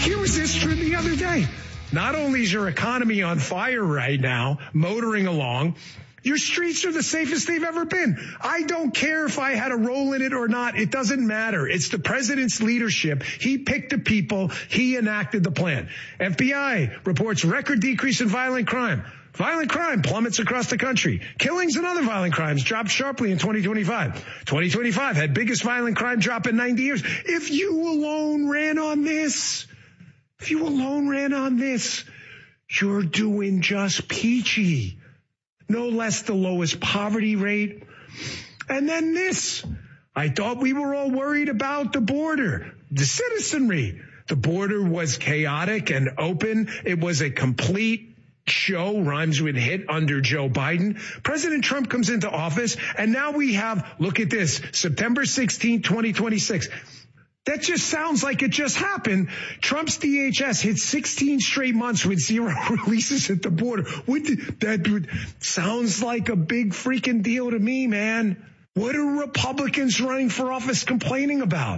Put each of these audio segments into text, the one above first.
Here was this the other day. Not only is your economy on fire right now, motoring along, your streets are the safest they've ever been. I don't care if I had a role in it or not. It doesn't matter. It's the president's leadership. He picked the people. He enacted the plan. FBI reports record decrease in violent crime. Violent crime plummets across the country. Killings and other violent crimes dropped sharply in 2025. 2025 had biggest violent crime drop in 90 years. If you alone ran on this, you're doing just peachy. No less the lowest poverty rate. And then this. I thought we were all worried about the border, the citizenry. The border was chaotic and open. It was a complete show, rhymes with hit, under Joe Biden. President Trump comes into office, and now we have, look at this, September 16, 2026. That just sounds like it just happened. Trump's DHS hit 16 straight months with zero releases at the border. That sounds like a big freaking deal to me, man. What are Republicans running for office complaining about?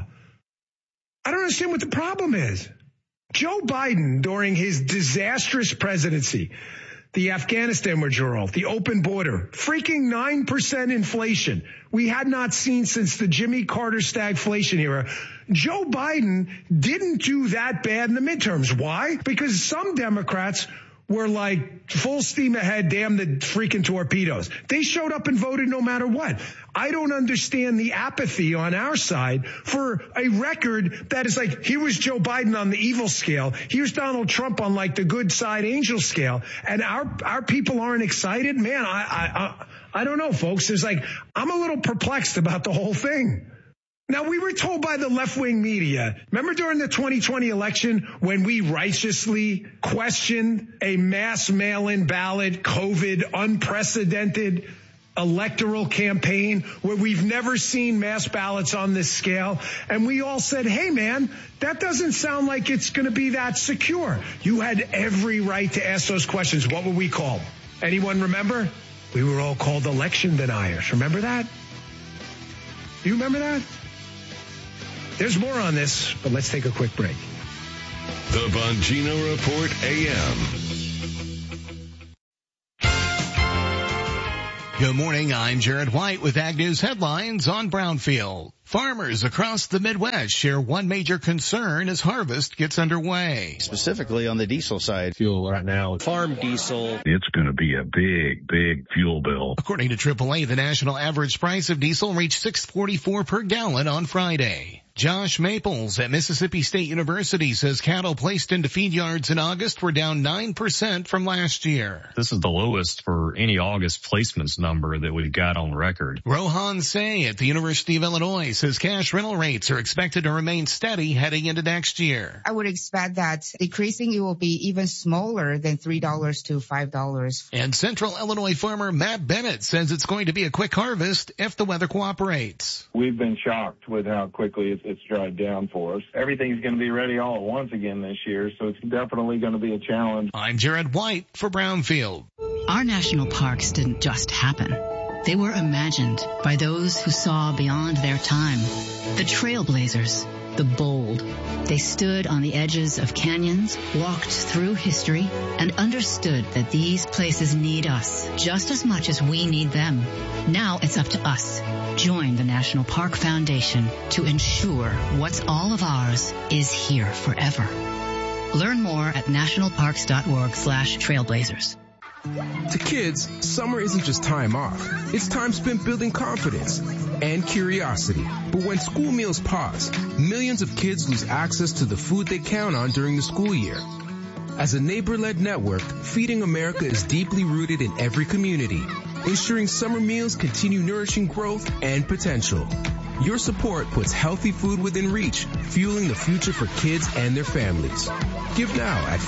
I don't understand what the problem is. Joe Biden, during his disastrous presidency, the Afghanistan withdrawal, the open border, freaking 9% inflation we had not seen since the Jimmy Carter stagflation era. Joe Biden didn't do that bad in the midterms. Why? Because some Democrats were like full steam ahead, damn the freaking torpedoes. They showed up and voted no matter what. I don't understand the apathy on our side for a record that is like, here was Joe Biden on the evil scale. Here's Donald Trump on like the good side angel scale. And our people aren't excited. Man, I don't know, folks. There's like, I'm a little perplexed about the whole thing. Now, we were told by the left-wing media, remember during the 2020 election when we righteously questioned a mass mail-in ballot, COVID, unprecedented electoral campaign where we've never seen mass ballots on this scale? And we all said, hey, man, that doesn't sound like it's going to be that secure. You had every right to ask those questions. What were we called? Anyone remember? We were all called election deniers. Remember that? Do you remember that? There's more on this, but let's take a quick break. The Bongino Report AM. Good morning, I'm Jared White with Ag News headlines on Brownfield. Farmers across the Midwest share one major concern as harvest gets underway. Specifically on the diesel side. Fuel right now, farm diesel. It's going to be a big fuel bill. According to AAA, the national average price of diesel reached $6.44 per gallon on Friday. Josh Maples at Mississippi State University says cattle placed into feed yards in August were down 9% from last year. This is the lowest for any August placements number that we've got on record. Rohan Say at the University of Illinois says cash rental rates are expected to remain steady heading into next year. I would expect that decreasing it will be even smaller than $3 to $5. And Central Illinois farmer Matt Bennett says it's going to be a quick harvest if the weather cooperates. We've been shocked with how quickly it's dried down for us. Everything's going to be ready all at once again this year, so it's definitely going to be a challenge. I'm Jared White for Brownfield. Our national parks didn't just happen. They were imagined by those who saw beyond their time. The trailblazers, the bold. They stood on the edges of canyons, walked through history, and understood that these places need us just as much as we need them. Now it's up to us. Join the National Park Foundation to ensure what's all of ours is here forever. Learn more at nationalparks.org/trailblazers. To kids, summer isn't just time off. It's time spent building confidence and curiosity. But when school meals pause, millions of kids lose access to the food they count on during the school year. As a neighbor-led network, Feeding America is deeply rooted in every community, ensuring summer meals continue nourishing growth and potential. Your support puts healthy food within reach, fueling the future for kids and their families. Give now at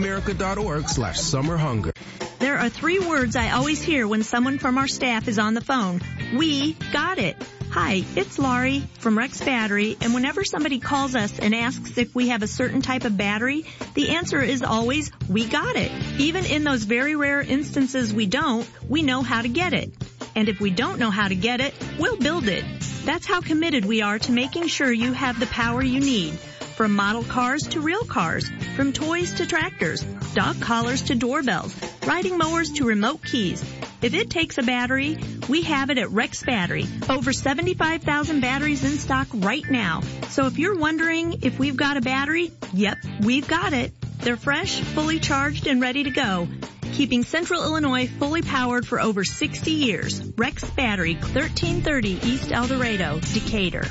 feedingamerica.org/summerhunger. There are 3 words I always hear when someone from our staff is on the phone. We got it. Hi, it's Laurie from Rex Battery, and whenever somebody calls us and asks if we have a certain type of battery, the answer is always, we got it. Even in those very rare instances we don't, we know how to get it. And if we don't know how to get it, we'll build it. That's how committed we are to making sure you have the power you need. From model cars to real cars, from toys to tractors, dog collars to doorbells, riding mowers to remote keys. If it takes a battery, we have it at Rex Battery. Over 75,000 batteries in stock right now. So if you're wondering if we've got a battery, yep, we've got it. They're fresh, fully charged, and ready to go. Keeping Central Illinois fully powered for over 60 years. Rex Battery, 1330 East El Dorado, Decatur.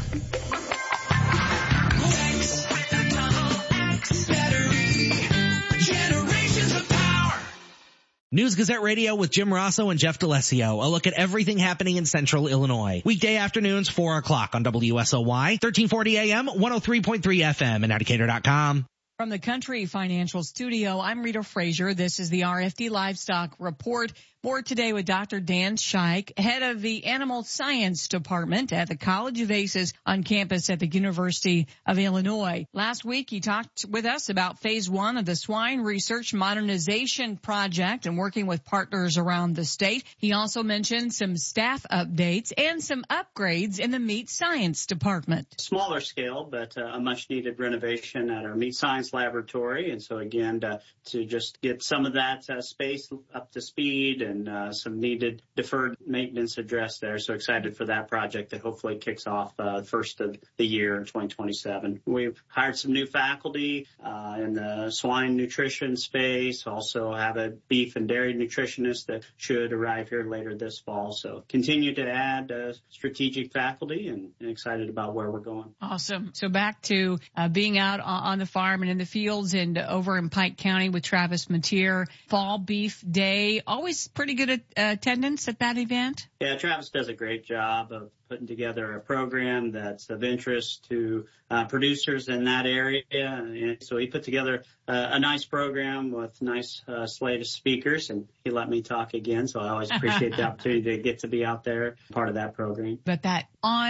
News Gazette Radio with Jim Rosso and Jeff D'Alessio. A look at everything happening in Central Illinois. Weekday afternoons, 4 o'clock on WSOY, 1340 AM, 103.3 FM, and Decatur.com. From the Country Financial Studio, I'm Rita Frazier. This is the RFD Livestock Report. More today with Dr. Dan Scheich, head of the Animal Science Department at the College of ACES on campus at the University of Illinois. Last week, he talked with us about phase 1 of the Swine Research Modernization Project and working with partners around the state. He also mentioned some staff updates and some upgrades in the Meat Science Department. Smaller scale, but a much-needed renovation at our Meat Science Laboratory. And so, again, to just get some of that space up to speed and some needed deferred maintenance addressed there. So excited for that project that hopefully kicks off first of the year in 2027. We've hired some new faculty in the swine nutrition space. Also have a beef and dairy nutritionist that should arrive here later this fall. So continue to add strategic faculty and excited about where we're going. Awesome. So back to being out on the farm and in the fields and over in Pike County with Travis Mateer. Fall Beef Day, always pretty good attendance at that event? Yeah, Travis does a great job of putting together a program that's of interest to producers in that area. And so he put together a nice program with a nice slate of speakers, and he let me talk again. So I always appreciate the opportunity to get to be out there, part of that program. But that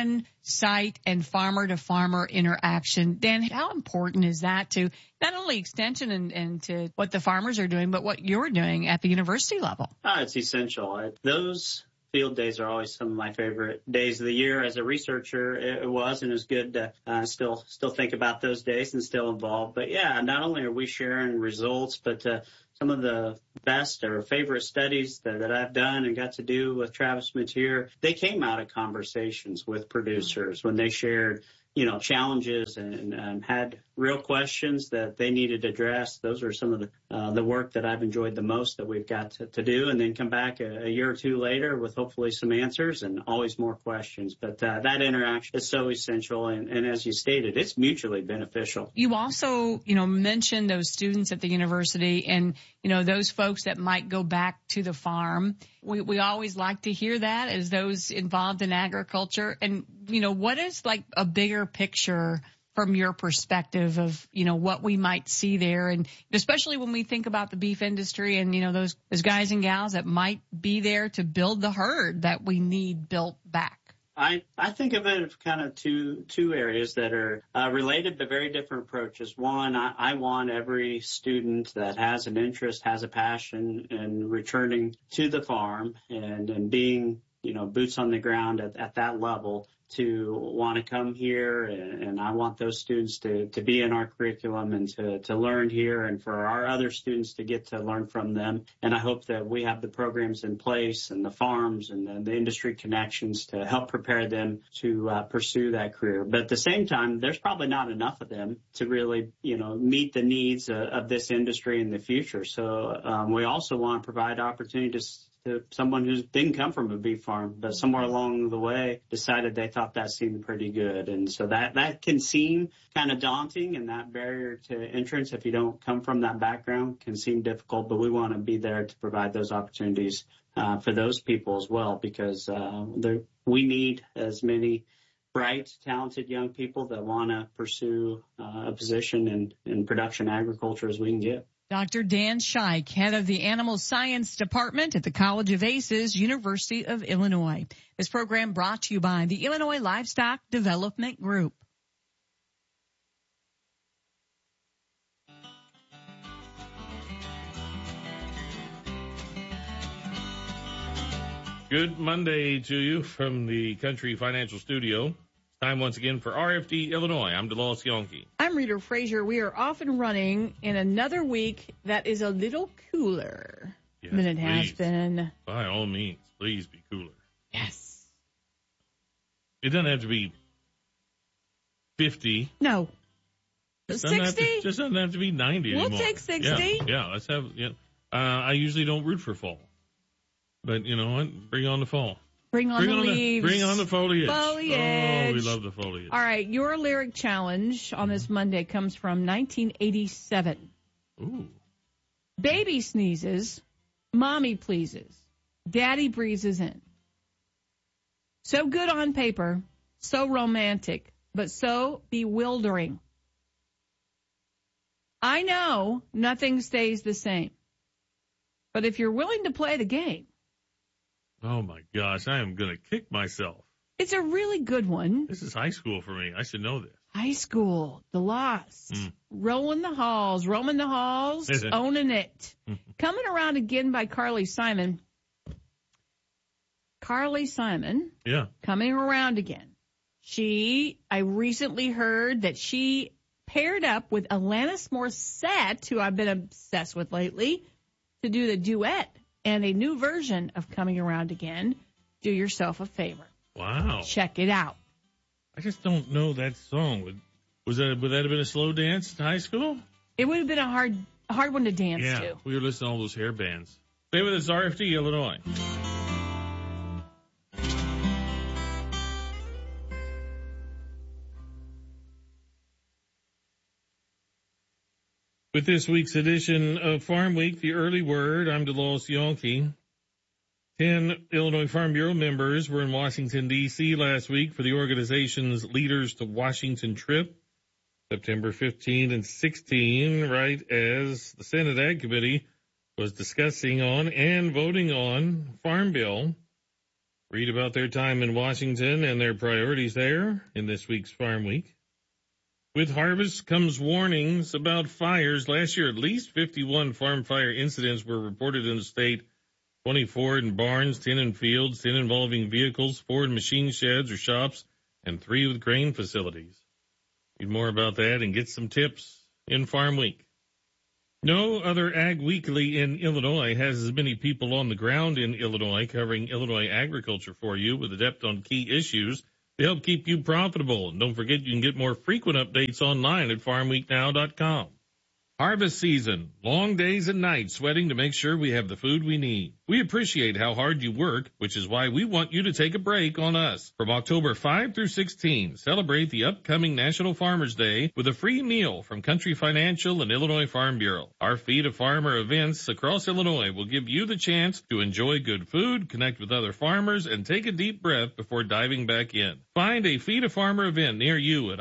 on-site and farmer-to-farmer interaction, Dan, how important is that to not only extension and to what the farmers are doing, but what you're doing at the university level? It's essential. Those field days are always some of my favorite days of the year. As a researcher, it was, and it was good to still think about those days and still involved. But yeah, not only are we sharing results, but some of the best or favorite studies that I've done and got to do with Travis Mateer, they came out of conversations with producers when they shared challenges and had real questions that they needed addressed. Those are some of the work that I've enjoyed the most that we've got to do, and then come back a year or two later with hopefully some answers and always more questions. But that interaction is so essential, and as you stated, it's mutually beneficial. You also, mentioned those students at the university and, those folks that might go back to the farm. We always like to hear that as those involved in agriculture. And, what is like a bigger picture from your perspective of, what we might see there? And especially when we think about the beef industry and, those guys and gals that might be there to build the herd that we need built back. I think of it as kind of two areas that are related but very different approaches. One, I want every student that has an interest, has a passion in returning to the farm and being, boots on the ground at that level to want to come here, and I want those students to be in our curriculum and to learn here, and for our other students to get to learn from them. And I hope that we have the programs in place and the farms and the industry connections to help prepare them to pursue that career. But at the same time, there's probably not enough of them to really, meet the needs of this industry in the future. So we also want to provide opportunities to someone who didn't come from a beef farm, but somewhere along the way decided they thought that seemed pretty good. And so that can seem kind of daunting, and that barrier to entrance, if you don't come from that background, can seem difficult. But we want to be there to provide those opportunities for those people as well, because we need as many bright, talented young people that want to pursue a position in production agriculture as we can get. Dr. Dan Scheich, head of the Animal Science Department at the College of ACES, University of Illinois. This program brought to you by the Illinois Livestock Development Group. Good Monday to you from the Country Financial Studio. Time once again for RFD Illinois. I'm DeLawes Yonke. I'm Rita Frazier. We are off and running in another week that is a little cooler than it has been. By all means, please be cooler. Yes. It doesn't have to be 50. No. 60? Just doesn't have to be 90 anymore. We'll take 60. Yeah, let's have, I usually don't root for fall. But you know what? Bring on the fall. Bring on the leaves. Bring on the foliage. Oh, we love the foliage. All right, your lyric challenge on this Monday comes from 1987. Ooh. Baby sneezes, mommy pleases, daddy breezes in. So good on paper, so romantic, but so bewildering. I know nothing stays the same, but if you're willing to play the game. Oh, my gosh, I am going to kick myself. It's a really good one. This is high school for me. I should know this. High school, The Lost, roaming the halls, owning it. Coming Around Again by Carly Simon. Carly Simon. Yeah. Coming Around Again. I recently heard that she paired up with Alanis Morissette, who I've been obsessed with lately, to do the duet. And a new version of Coming Around Again. Do yourself a favor. Wow. Check it out. I just don't know that song. Would that have been a slow dance in high school? It would have been a hard one to dance to. Yeah, we were listening to all those hair bands. Stay with us, RFD Illinois. With this week's edition of Farm Week, the early word, I'm DeLawes Yonke. 10 Illinois Farm Bureau members were in Washington, D.C. last week for the organization's Leaders to Washington trip, September 15 and 16, right as the Senate Ag Committee was discussing on and voting on Farm Bill. Read about their time in Washington and their priorities there in this week's Farm Week. With harvest comes warnings about fires. Last year, at least 51 farm fire incidents were reported in the state, 24 in barns, 10 in fields, 10 involving vehicles, 4 in machine sheds or shops, and 3 with grain facilities. Read more about that and get some tips in Farm Week. No other Ag Weekly in Illinois has as many people on the ground in Illinois covering Illinois agriculture for you with a depth on key issues to help keep you profitable. And don't forget, you can get more frequent updates online at farmweeknow.com. Harvest season, long days and nights sweating to make sure we have the food we need. We appreciate how hard you work, which is why we want you to take a break on us. From October 5 through 16, celebrate the upcoming National Farmers Day with a free meal from Country Financial and Illinois Farm Bureau. Our Feed a Farmer events across Illinois will give you the chance to enjoy good food, connect with other farmers, and take a deep breath before diving back in. Find a Feed a Farmer event near you at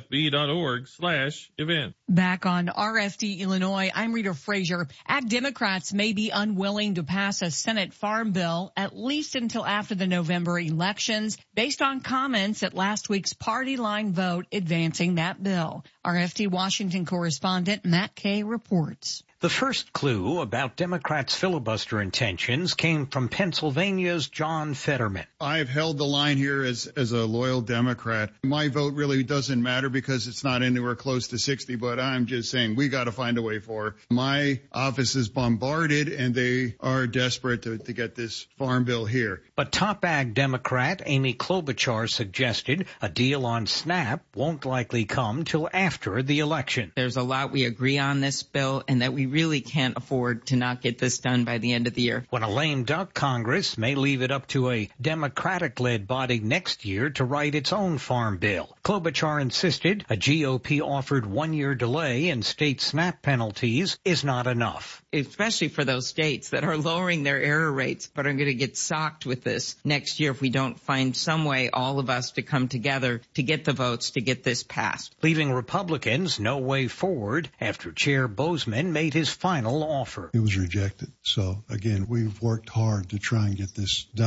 ilfb.org/event. Back on RFD Illinois, I'm Rita Frazier. Ag Democrats may be unwilling to pass a Senate Farm Bill at least until after the November elections, based on comments at last week's party line vote advancing that bill. RFD Washington correspondent Matt Kay reports. The first clue about Democrats' filibuster intentions came from Pennsylvania's John Fetterman. I've held the line here as a loyal Democrat. My vote really doesn't matter because it's not anywhere close to 60, but I'm just saying we got to find a way for my office is bombarded and they are desperate to get this farm bill here. But top ag Democrat Amy Klobuchar suggested a deal on SNAP won't likely come till after the election. There's a lot we agree on this bill and that we really can't afford to not get this done by the end of the year. When a lame duck Congress may leave it up to a Democratic-led body next year to write its own farm bill. Klobuchar insisted a GOP-offered one-year delay in state SNAP penalties is not enough. Especially for those states that are lowering their error rates but are going to get socked with this next year if we don't find some way, all of us, to come together to get the votes to get this passed. Leaving Republicans no way forward after Chair Bozeman made his final offer. It was rejected. So, again, we've worked hard to try and get this done.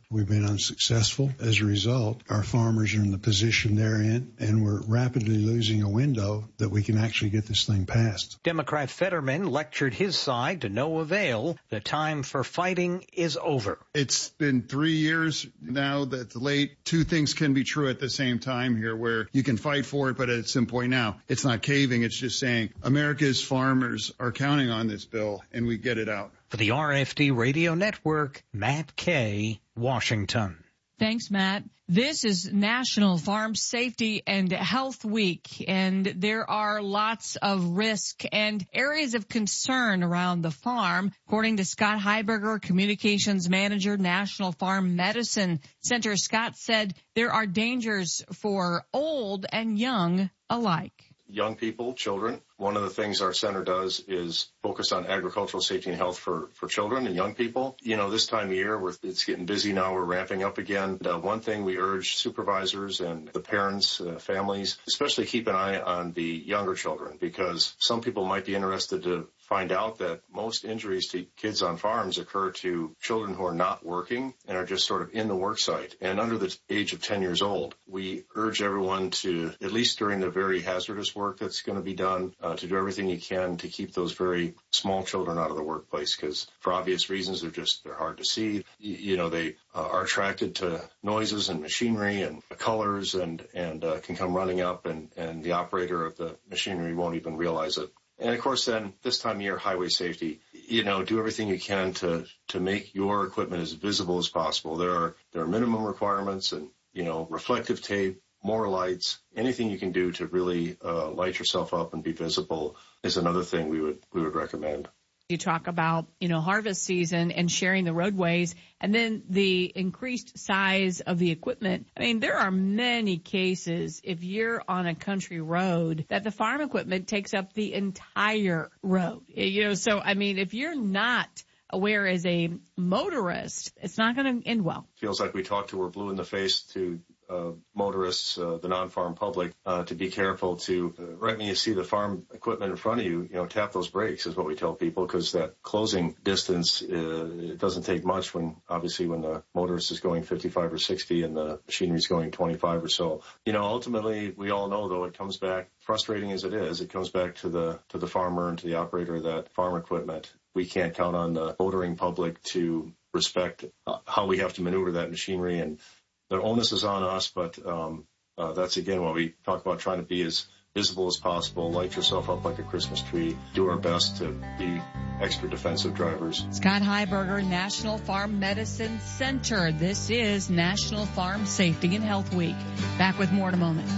We've been unsuccessful. As a result, our farmers are in the position they're in, and we're rapidly losing a window that we can actually get this thing passed. Democrat Fetterman lectured his side to no avail. The time for fighting is over. It's been 3 years now that's late. Two things can be true at the same time here, where you can fight for it, but at some point now, it's not caving. It's just saying America's farmers are counting on this bill, and we get it out. For the RFD Radio Network, Matt Kay, Washington. Thanks, Matt. This is National Farm Safety and Health Week, and there are lots of risk and areas of concern around the farm. According to Scott Heiberger, Communications Manager, National Farm Medicine Center, Scott said there are dangers for old and young alike. Young people, children. One of the things our center does is focus on agricultural safety and health for children and young people. You know, this time of year, it's getting busy now. We're ramping up again. One thing we urge supervisors and the parents, families, especially keep an eye on the younger children, because some people might be interested to find out that most injuries to kids on farms occur to children who are not working and are just sort of in the work site and under the age of 10 years old. We urge everyone to, at least during the very hazardous work that's going to be done, to do everything you can to keep those very small children out of the workplace, because for obvious reasons, they're hard to see. You know, they are attracted to noises and machinery and colors and can come running up, and the operator of the machinery won't even realize it. And of course, then this time of year, highway safety, you know, do everything you can to make your equipment as visible as possible. There are minimum requirements and, you know, reflective tape, more lights, anything you can do to really light yourself up and be visible is another thing we would recommend. You talk about, you know, harvest season and sharing the roadways and then the increased size of the equipment. I mean, there are many cases if you're on a country road that the farm equipment takes up the entire road. You know, so, I mean, if you're not aware as a motorist, it's not going to end well. Feels like we talk to we're blue in the face to motorists, the non-farm public, to be careful to, right when you see the farm equipment in front of you, you know, tap those brakes is what we tell people, because that closing distance, it doesn't take much when the motorist is going 55 or 60 and the machinery is going 25 or so. You know, ultimately, we all know, though, it comes back, frustrating as it is, it comes back to the farmer and to the operator of that farm equipment. We can't count on the motoring public to respect how we have to maneuver that machinery, and the onus is on us, but that's, again, what we talk about, trying to be as visible as possible, light yourself up like a Christmas tree, do our best to be extra defensive drivers. Scott Heiberger, National Farm Medicine Center. This is National Farm Safety and Health Week. Back with more in a moment.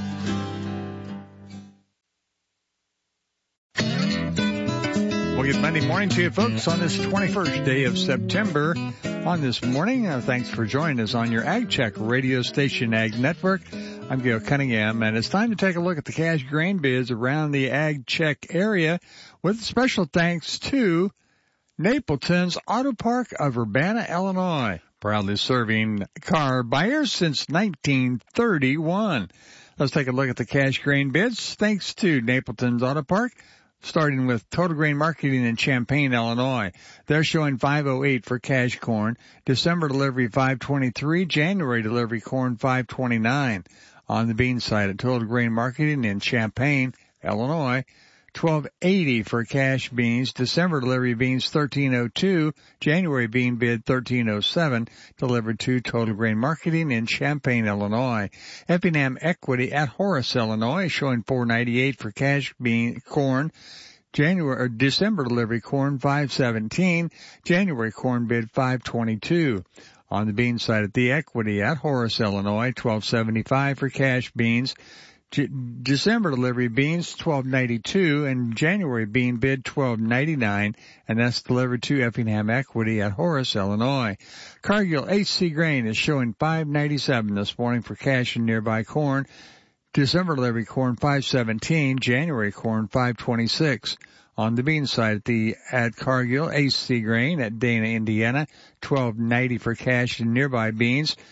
Well, good Monday morning to you, folks, on this 21st day of September. On this morning, thanks for joining us on your Ag Check radio station, Ag Network. I'm Gail Cunningham, and it's time to take a look at the cash grain bids around the Ag Check area with special thanks to Napleton's Auto Park of Urbana, Illinois, proudly serving car buyers since 1931. Let's take a look at the cash grain bids. Thanks to Napleton's Auto Park. Starting with Total Grain Marketing in Champaign, Illinois. They're showing $5.08 for cash corn. December delivery $5.23. January delivery corn $5.29. On the bean side at Total Grain Marketing in Champaign, Illinois, $12.80 for cash beans. December delivery beans $13.02. January bean bid $13.07. Delivered to Total Grain Marketing in Champaign, Illinois. Effingham Equity at Horace, Illinois, showing $4.98 for cash bean corn. December delivery corn $5.17. January corn bid $5.22. On the bean side at the Equity at Horace, Illinois, $12.75 for cash beans. December delivery beans $12.92 and January bean bid $12.99, and that's delivered to Effingham Equity at Horace, Illinois. Cargill HC Grain is showing $5.97 this morning for cash and nearby corn. December delivery corn $5.17, January corn $5.26. On the bean side at Cargill HC Grain at Dana, Indiana, $12.90 for cash and nearby beans.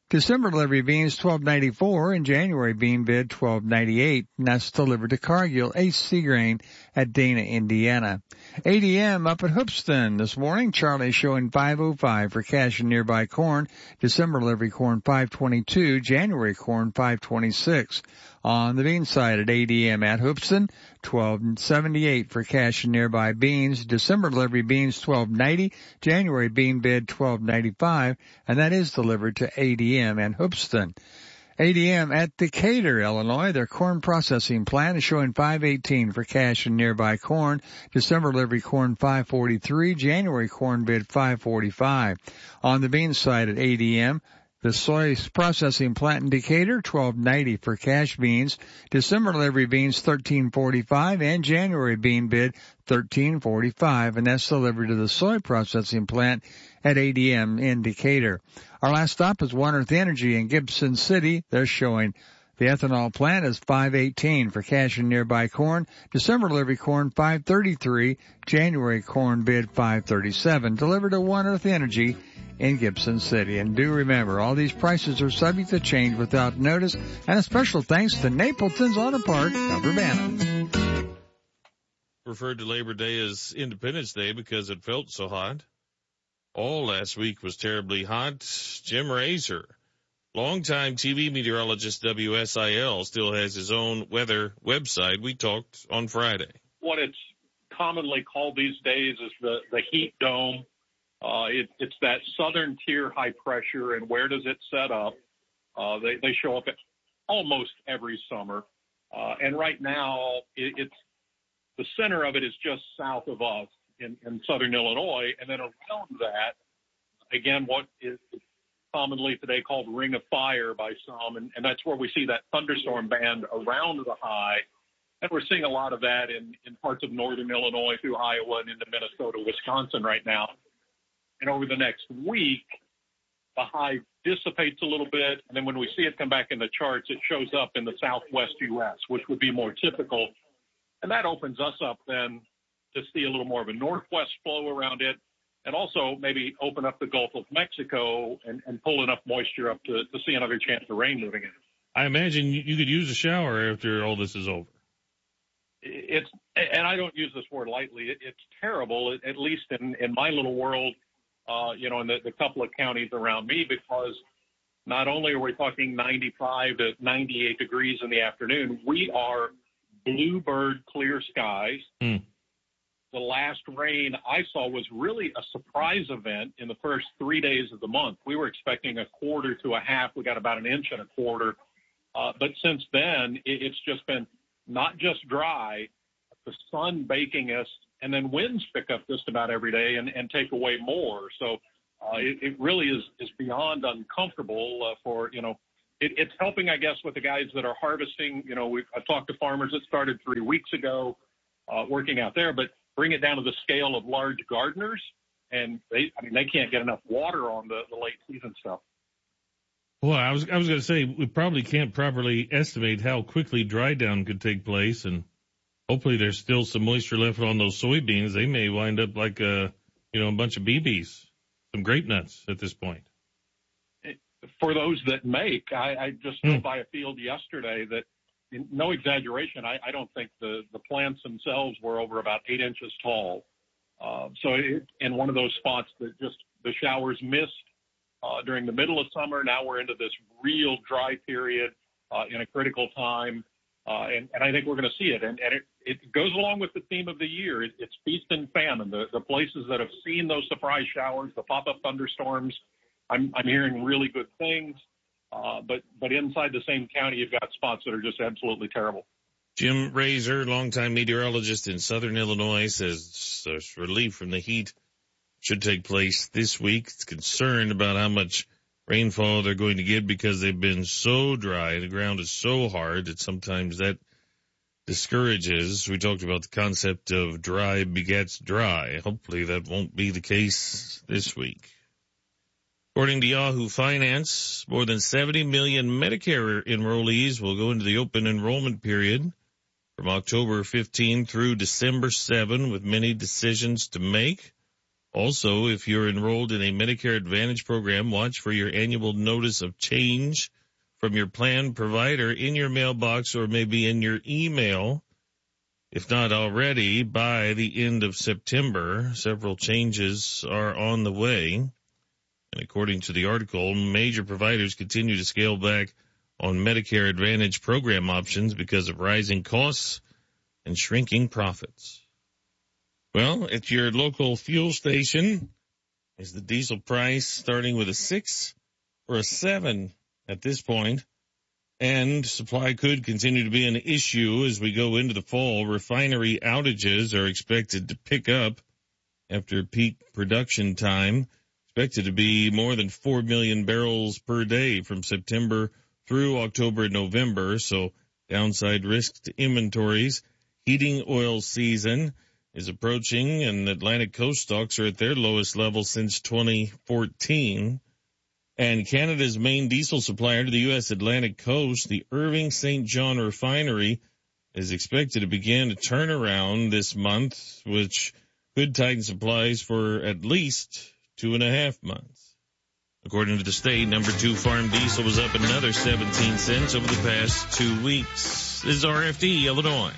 December delivery beans $12.94 and January bean bid $12.98, and that's delivered to Cargill HC Grain at Dana, Indiana. ADM up at Hoopeston this morning. Charlie showing $5.05 for cash and nearby corn. December delivery corn $5.22, January corn $5.26. On the bean side at ADM at Hoopeston, $12.78 for cash and nearby beans. December delivery beans $12.90, January bean bid $12.95, and that is delivered to ADM and Hoopeston. ADM at Decatur, Illinois, their corn processing plant is showing $5.18 for cash and nearby corn. December delivery corn $5.43, January corn bid $5.45. On the bean side at ADM, the soy processing plant in Decatur, $12.90 for cash beans. December delivery beans, $13.45, and January bean bid, $13.45, and that's delivered to the soy processing plant at ADM in Decatur. Our last stop is One Earth Energy in Gibson City. They're showing the ethanol plant is $5.18 for cash and nearby corn. December delivery corn, $5.33, January corn bid, $5.37, delivered to One Earth Energy in Gibson City. And do remember, all these prices are subject to change without notice. And a special thanks to Napleton's Auto Park of Urbana. Referred to Labor Day as Independence Day because it felt so hot. All last week was terribly hot. Jim Razor, longtime TV meteorologist WSIL, still has his own weather website. We talked on Friday. What it's commonly called these days is the heat dome. It's that southern tier high pressure, and where does it set up? They show up at almost every summer. And right now, it's the center of it is just south of us in southern Illinois. And then around that, again, what is commonly today called ring of fire by some, and that's where we see that thunderstorm band around the high. And we're seeing a lot of that in parts of northern Illinois through Iowa and into Minnesota, Wisconsin right now. And over the next week, the high dissipates a little bit. And then when we see it come back in the charts, it shows up in the southwest U.S., which would be more typical. And that opens us up then to see a little more of a northwest flow around it, and also maybe open up the Gulf of Mexico and pull enough moisture up to see another chance of rain moving in. I imagine you could use a shower after all this is over. And I don't use this word lightly. It's terrible, at least in my little world. In the couple of counties around me, because not only are we talking 95 to 98 degrees in the afternoon, we are bluebird clear skies. The last rain I saw was really a surprise event in the first 3 days of the month. We were expecting a quarter to a half. We got about an inch and a quarter. But since then, it's just been not just dry, the sun baking us, and then winds pick up just about every day and take away more. So it really is beyond uncomfortable it's helping, I guess, with the guys that are harvesting. I've talked to farmers that started 3 weeks ago working out there, but bring it down to the scale of large gardeners, and they can't get enough water on the late season stuff. Well, I was going to say, we probably can't properly estimate how quickly dry down could take place, and hopefully there's still some moisture left on those soybeans. They may wind up like a bunch of BBs, some grape nuts at this point. For those that make, I just drove by a field yesterday that, no exaggeration, I don't think the plants themselves were over about 8 inches tall. So in one of those spots that just the showers missed during the middle of summer, now we're into this real dry period in a critical time. And I think we're going to see it. And it goes along with the theme of the year. It's feast and famine. The places that have seen those surprise showers, the pop-up thunderstorms, I'm hearing really good things. But inside the same county, you've got spots that are just absolutely terrible. Jim Razor, longtime meteorologist in southern Illinois, says there's relief from the heat should take place this week. It's concerned about how much rainfall they're going to get because they've been so dry. The ground is so hard that sometimes that discourages. We talked about the concept of dry begets dry. Hopefully that won't be the case this week. According to Yahoo Finance, more than 70 million Medicare enrollees will go into the open enrollment period from October 15 through December 7, with many decisions to make. Also, if you're enrolled in a Medicare Advantage program, watch for your annual notice of change from your plan provider in your mailbox or maybe in your email. If not already, by the end of September, several changes are on the way. And according to the article, major providers continue to scale back on Medicare Advantage program options because of rising costs and shrinking profits. Well, at your local fuel station, is the diesel price starting with a 6 or a 7 at this point? And supply could continue to be an issue as we go into the fall. Refinery outages are expected to pick up after peak production time, expected to be more than 4 million barrels per day from September through October and November. So downside risk to inventories. Heating oil season is approaching, and Atlantic coast stocks are at their lowest level since 2014. And Canada's main diesel supplier to the U.S. Atlantic coast, the Irving St. John refinery, is expected to begin a turnaround this month, which could tighten supplies for at least 2.5 months. According to the state, number 2 farm diesel was up another 17 cents over the past 2 weeks. This is RFD, Illinois.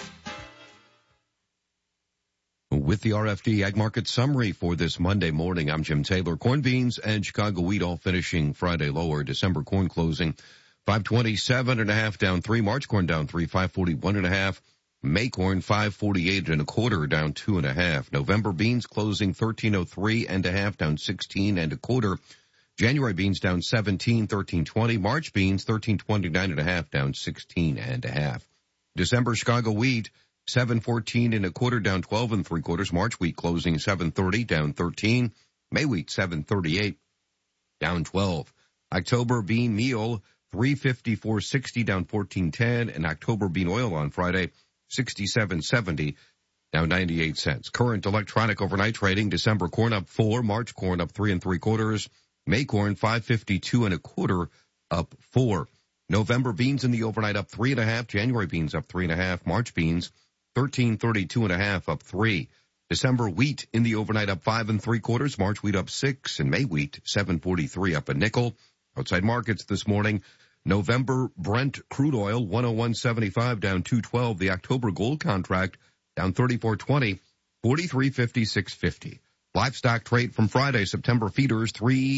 With the RFD Ag Market Summary for this Monday morning, I'm Jim Taylor. Corn, beans, and Chicago wheat all finishing Friday lower. December corn closing 527.5 down 3. March corn down 3, 541.5. May corn 548.25 down 2.5. November beans closing 1303.5 down 16.25. January beans down 17, 1320. March beans 1329.5 down 16.5. December Chicago wheat 714.25 down 12 3/4. March wheat closing 730 down 13. May wheat 738 down 12. October bean meal 354.60 down 14.10, and October bean oil on Friday 67.70 down 98 cents. Current electronic overnight trading: December corn up 4, March corn up 3 3/4, May corn 552.25 up 4. November beans in the overnight up 3.5, January beans up 3.5, March beans 1332.5 up 3. December wheat in the overnight up 5 3/4, March wheat up 6, and May wheat 743 up a nickel. Outside markets this morning: November Brent crude oil 101.75 down 2.12. The October gold contract down 34.20, 43.56.50. Livestock trade from Friday: September feeders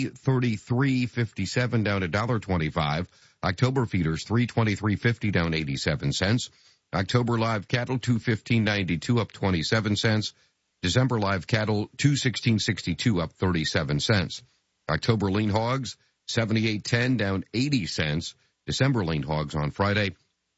333.57 down $1.25. October feeders 323.50 down 87 cents. October live cattle 215.92 up 27 cents. December live cattle 216.62 up 37 cents. October lean hogs 78.10 down 80 cents. December lean hogs on Friday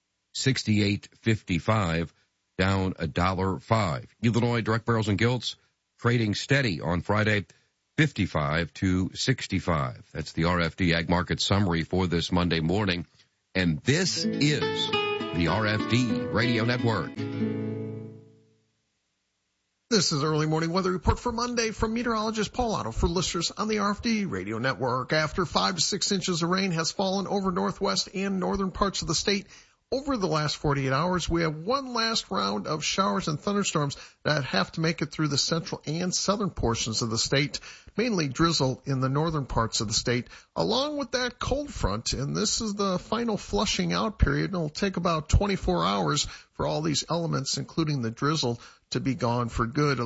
68.55 down $1.05. Illinois direct barrels and gilts trading steady on Friday 55 to 65. That's the RFD Ag Market Summary for this Monday morning. And this is the RFD Radio Network. This is early morning weather report for Monday from meteorologist Paul Otto for listeners on the RFD Radio Network. After 5 to 6 inches of rain has fallen over northwest and northern parts of the state over the last 48 hours, we have one last round of showers and thunderstorms that have to make it through the central and southern portions of the state, mainly drizzle in the northern parts of the state, along with that cold front. And this is the final flushing out period. It'll take about 24 hours for all these elements, including the drizzle, to be gone for good.